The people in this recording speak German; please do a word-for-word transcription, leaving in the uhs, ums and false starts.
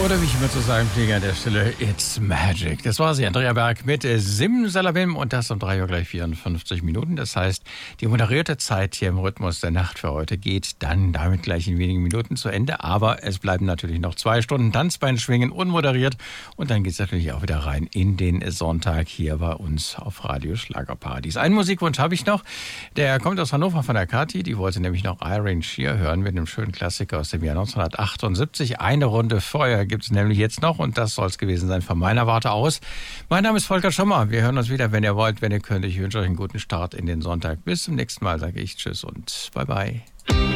Oder wie ich immer zu sagen pflege an der Stelle, it's magic. Das war sie, Andrea Berg mit Simsalabim und das um drei Uhr gleich vierundfünfzig Minuten. Das heißt, die moderierte Zeit hier im Rhythmus der Nacht für heute geht dann damit gleich in wenigen Minuten zu Ende. Aber es bleiben natürlich noch zwei Stunden Tanzbein schwingen unmoderiert. Und dann geht es natürlich auch wieder rein in den Sonntag hier bei uns auf Radio Schlagerparadies. Einen Musikwunsch habe ich noch. Der kommt aus Hannover von der Kathi. Die wollte nämlich noch Irene Shear hören mit einem schönen Klassiker aus dem Jahr neunzehnhundertachtundsiebzig. Eine Runde Feuer gibt es nämlich jetzt noch und das soll es gewesen sein von meiner Warte aus. Mein Name ist Volker Schommer. Wir hören uns wieder, wenn ihr wollt, wenn ihr könnt. Ich wünsche euch einen guten Start in den Sonntag. Bis zum nächsten Mal sage ich Tschüss und Bye Bye.